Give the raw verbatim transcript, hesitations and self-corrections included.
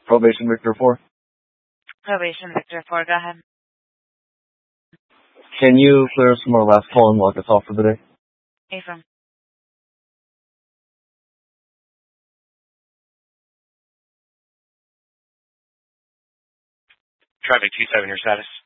Probation Victor four. Probation Victor four, go ahead. Can you clear us from our last call and walk us off for the day? Affirm. Traffic two seven, your status?